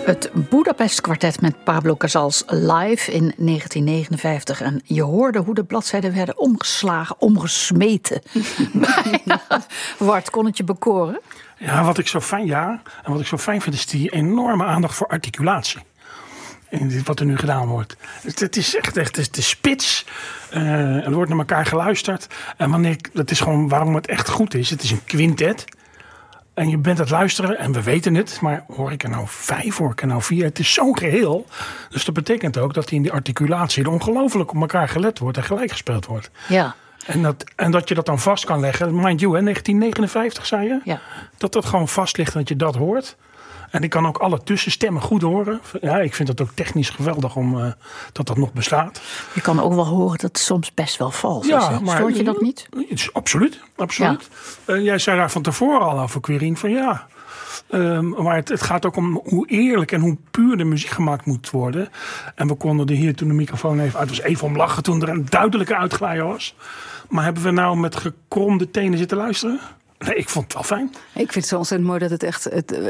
Het Budapest Kwartet met Pablo Casals live in 1959. En je hoorde hoe de bladzijden werden omgeslagen, omgesmeten. Bijna. Wart, kon het je bekoren? Ja, wat ik zo fijn vind is die enorme aandacht voor articulatie. En wat er nu gedaan wordt. Het is echt de spits. Er wordt naar elkaar geluisterd. En dat is gewoon waarom het echt goed is. Het is een quintet. En je bent aan het luisteren en we weten het. Maar hoor ik er nou 5, hoor ik er nou 4? Het is zo'n geheel. Dus dat betekent ook dat in die articulatie er ongelooflijk op elkaar gelet wordt en gelijk gespeeld wordt. Ja. En dat je dat dan vast kan leggen. Mind you, 1959 zei je? Ja. Dat gewoon vast ligt en dat je dat hoort. En ik kan ook alle tussenstemmen goed horen. Ja, ik vind het ook technisch geweldig dat nog bestaat. Je kan ook wel horen dat het soms best wel vals is. Ja, maar stoort je dat niet? Absoluut. Ja. Jij zei daar van tevoren al over, Querien, van ja. Maar het gaat ook om hoe eerlijk en hoe puur de muziek gemaakt moet worden. En we konden er hier toen de microfoon even uit was even om lachen toen er een duidelijke uitglijer was. Maar hebben we nou met gekromde tenen zitten luisteren? Nee, ik vond het wel fijn. Ik vind het zo ontzettend mooi dat het echt.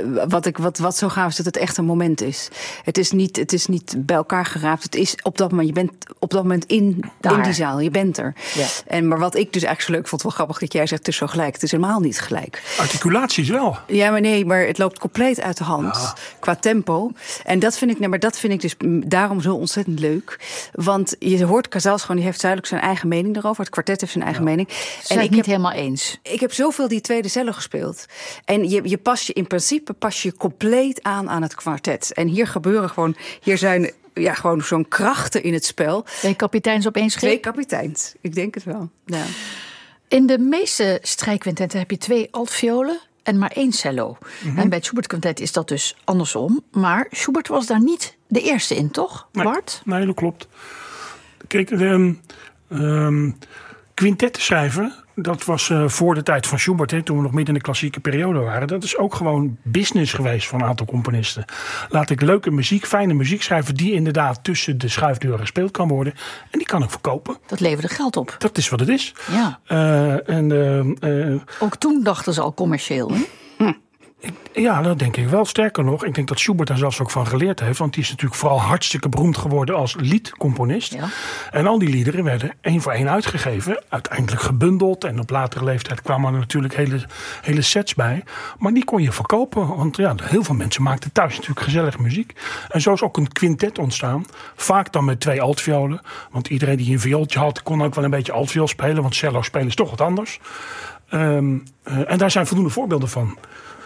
Wat zo gaaf is, dat het echt een moment is. Het is niet bij elkaar geraapt. Het is op dat moment. Je bent op dat moment in die zaal. Je bent er. Ja. Maar wat ik dus eigenlijk zo leuk vond, wel grappig dat jij zegt: het is zo gelijk. Het is helemaal niet gelijk. Articulatie is wel. Ja, maar het loopt compleet uit de hand qua tempo. En dat vind ik dus daarom zo ontzettend leuk. Want je hoort Casals gewoon, die heeft duidelijk zijn eigen mening erover. Het kwartet heeft zijn eigen mening. En ik niet helemaal eens. Ik heb zoveel die tweede cello gespeeld. En je past je in principe compleet aan het kwartet. En hier gebeuren gewoon, hier zijn gewoon zo'n krachten in het spel. 2 kapiteins op 1 schip? 2 kapiteins, ik denk het wel. Ja. In de meeste strijkquintetten heb je 2 altviolen en maar 1 cello. Mm-hmm. En bij het Schubert-quintet is dat dus andersom. Maar Schubert was daar niet de eerste in, toch, Bart? Nee, dat klopt. Kijk, quintetten schrijven, dat was voor de tijd van Schubert, toen we nog midden in de klassieke periode waren. Dat is ook gewoon business geweest van een aantal componisten. Laat ik leuke muziek, fijne muziek schrijven die inderdaad tussen de schuifdeuren gespeeld kan worden. En die kan ik verkopen. Dat leverde geld op. Dat is wat het is. Ja. Ook toen dachten ze al commercieel, hè? Ja, dat denk ik wel. Sterker nog, ik denk dat Schubert daar zelfs ook van geleerd heeft. Want die is natuurlijk vooral hartstikke beroemd geworden als liedcomponist. Ja. En al die liederen werden 1 voor 1 uitgegeven. Uiteindelijk gebundeld. En op latere leeftijd kwamen er natuurlijk hele sets bij. Maar die kon je verkopen. Want ja, heel veel mensen maakten thuis natuurlijk gezellige muziek. En zo is ook een quintet ontstaan. Vaak dan met 2 altviolen. Want iedereen die een viooltje had, kon ook wel een beetje altviool spelen. Want cello spelen is toch wat anders. En daar zijn voldoende voorbeelden van.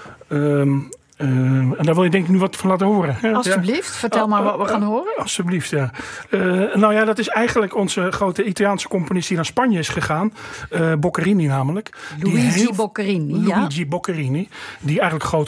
En daar wil je denk ik nu wat van laten horen. Alsjeblieft, vertel maar wat we gaan horen. Alsjeblieft, ja. Dat is eigenlijk onze grote Italiaanse componist die naar Spanje is gegaan. Boccherini namelijk. Luigi Boccherini, die eigenlijk